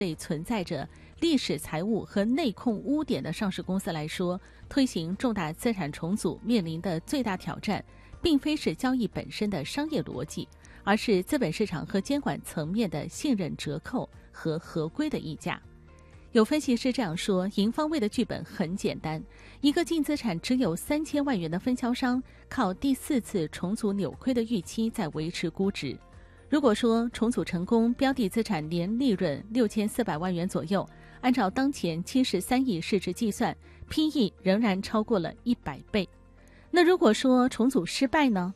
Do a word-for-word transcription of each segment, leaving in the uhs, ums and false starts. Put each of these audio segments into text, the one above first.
对存在着历史财务和内控污点的上市公司来说，推行重大资产重组面临的最大挑战，并非是交易本身的商业逻辑，而是资本市场和监管层面的信任折扣和合规的溢价。有分析师这样说，赢方位的剧本很简单，一个净资产只有三千万元的分销商，靠第四次重组扭亏的预期在维持估值。如果说重组成功，标的资产年利润六千四百万元左右，按照当前七十三亿市值计算 ，P E 仍然超过了一百倍。那如果说重组失败呢？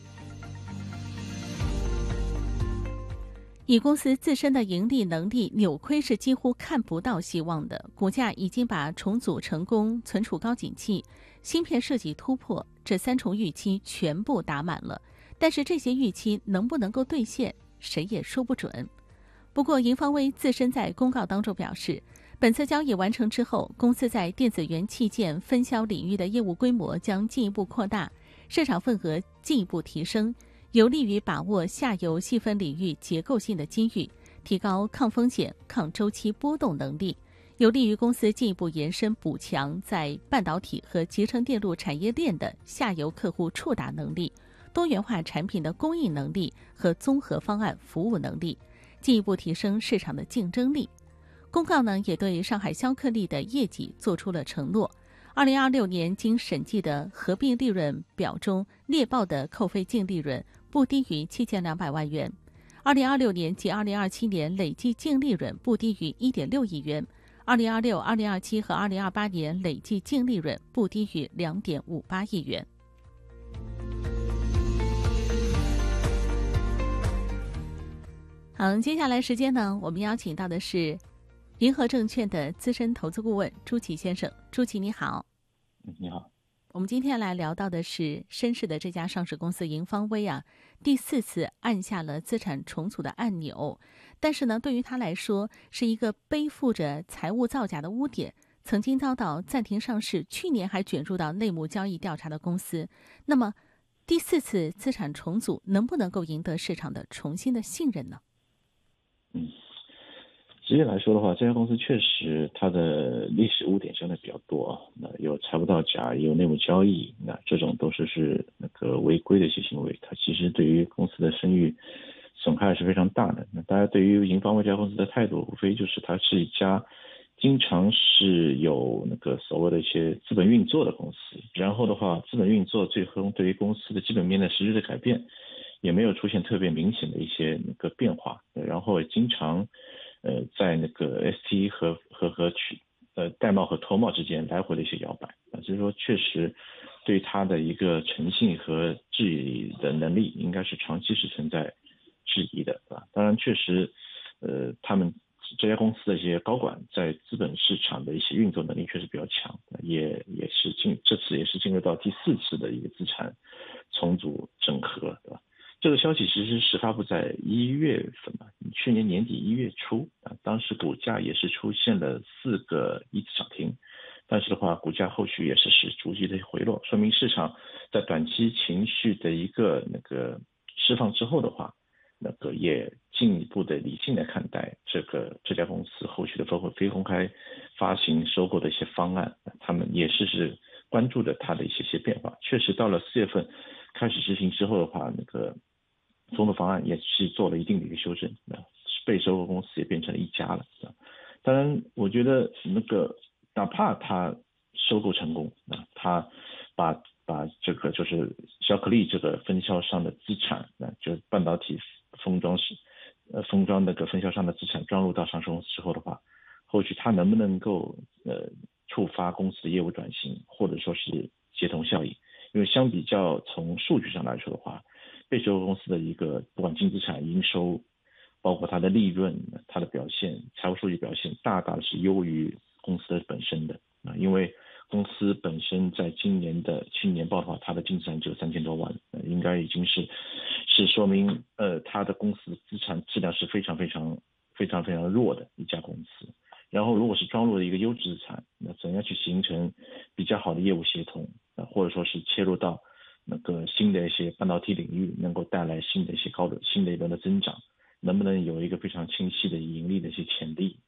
以公司自身的盈利能力，扭亏是几乎看不到希望的。股价已经把重组成功、存储高景气、芯片设计突破这三重预期全部打满了。但是这些预期能不能够兑现，谁也说不准。不过银方威自身在公告当中表示，本次交易完成之后，公司在电子元器件分销领域的业务规模将进一步扩大，市场份额进一步提升，有利于把握下游细分领域结构性的机遇，提高抗风险、抗周期波动能力，有利于公司进一步延伸补强在半导体和集成电路产业链的下游客户触达能力，多元化产品的供应能力和综合方案服务能力，进一步提升市场的竞争力。公告呢，也对上海肖克力的业绩做出了承诺。二零二六年经审计的合并利润表中列报的扣非净利润不低于七千两百万元。二零二六年及二零二七年累计净利润不低于一点六亿元。二零二六、二零二七和二零二八年累计净利润不低于两点五八亿元。好，接下来时间呢，我们邀请到的是银河证券的资深投资顾问朱琦先生。朱琦你好。 你好。 我们今天来聊到的是深市的这家上市公司银方威啊，第四次按下了资产重组的按钮，但是呢，对于他来说是一个背负着财务造假的污点，曾经遭到暂停上市，去年还卷入到内幕交易调查的公司。那么第四次资产重组能不能够赢得市场的重新的信任呢？ 嗯，直接来说的话，这家公司确实它的历史污点相对比较多啊，那有财务造假，也有内幕交易，那这种都是是那个违规的一些行为，它其实对于公司的声誉损害是非常大的。那大家对于银方威这家公司的态度，无非就是它是一家经常是有那个所谓的一些资本运作的公司，然后的话，资本运作最后对于公司的基本面的实质的改变也没有出现特别明显的一些那个变化，然后也经常呃在那个 S T 和和和取呃戴帽和脱帽之间来回的一些摇摆啊，所以说确实对它的一个诚信和治理的能力应该是长期是存在质疑的啊。当然确实呃他们这家公司的一些高管在资本市场的一些运作能力确实比较强，也也是进这次也是进入到第四次的一个资产重组整合，对吧？这个消息其实是发布在一月份嘛，去年年底一月初啊，当时股价也是出现了四个一次涨停，但是的话，股价后续也是是逐级的回落，说明市场在短期情绪的一个那个释放之后的话，那个也进一步的理性的看待这个这家公司后续的包括非公开发行收购的一些方案，他们也是是关注的它的一些些变化。确实到了四月份开始执行之后的话，那个重组方案也是做了一定的一个修正，被收购公司也变成了一家了。当然我觉得那个哪怕它收购成功，它把把这个就是肖克力这个分销商的资产，就是半导体封装是呃封装那个分销商的资产装入到上市公司之后的话，后续它能不能够呃触发公司的业务转型，或者说是协同效应？因为相比较从数据上来说的话，被收购公司的一个不管净资产、营收，包括它的利润、它的表现、财务数据表现，大大是优于公司的本身的啊。因为公司本身在今年的去年报的话，它的净资产只有三千多万，呃、应该已经是是说明呃它的公司资产质量是非常非常非常非常弱的一家公司。然后如果是装入了一个优质资产，那怎样去形成比较好的业务协同，或者说是切入到那个新的一些半导体领域，能够带来新的一些高的新的一轮的增长，能不能有一个非常清晰的盈利的一些潜力，